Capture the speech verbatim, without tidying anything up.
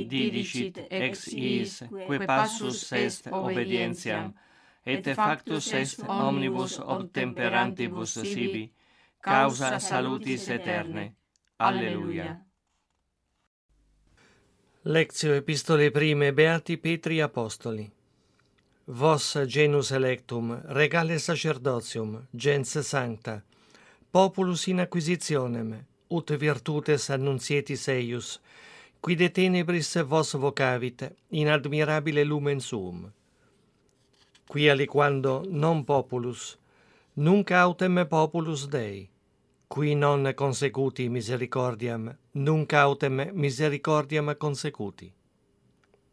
didicit ex iis, que passus est obedientiam, et factus est omnibus obtemperantibus sibi, causa salutis aeterne. Alleluia. Lectio Epistolae Prime Beati Petri Apostoli. Vos genus electum, regale sacerdotium, gens sancta, populus in acquisitionem, ut virtutes annunzietis eius, qui de tenebris vos vocavit in admirabile lumen suum. Qui aliquando non populus, nunc autem populus Dei, qui non consecuti misericordiam, nunc autem misericordiam consecuti.